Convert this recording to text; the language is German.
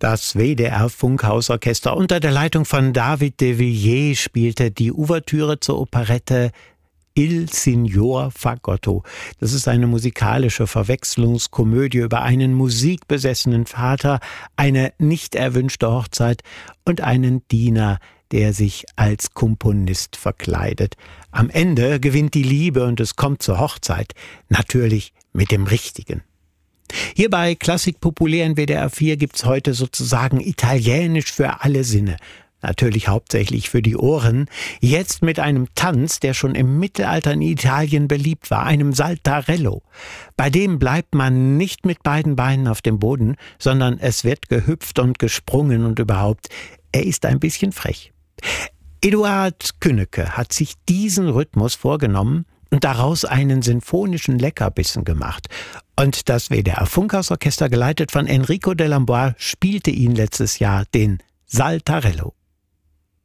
Das WDR-Funkhausorchester unter der Leitung von David de Villiers spielte die Ouvertüre zur Operette Il Signor Fagotto. Das ist eine musikalische Verwechslungskomödie über einen musikbesessenen Vater, eine nicht erwünschte Hochzeit und einen Diener, der sich als Komponist verkleidet. Am Ende gewinnt die Liebe und es kommt zur Hochzeit, natürlich mit dem Richtigen. Hier bei Klassik Populär in WDR 4 gibt's heute sozusagen Italienisch für alle Sinne. Natürlich hauptsächlich für die Ohren. Jetzt mit einem Tanz, der schon im Mittelalter in Italien beliebt war, einem Saltarello. Bei dem bleibt man nicht mit beiden Beinen auf dem Boden, sondern es wird gehüpft und gesprungen und überhaupt, er ist ein bisschen frech. Eduard Künneke hat sich diesen Rhythmus vorgenommen und daraus einen sinfonischen Leckerbissen gemacht. Und das WDR Funkhausorchester, geleitet von Enrico Dellamboise, spielte ihn letztes Jahr, den Saltarello.